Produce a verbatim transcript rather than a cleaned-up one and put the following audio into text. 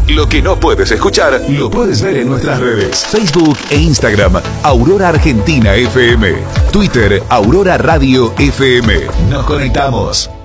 Lo que no puedes escuchar, lo puedes ver en nuestras redes. Facebook e Instagram, Aurora Argentina F M. Twitter, Aurora Radio F M. Nos conectamos.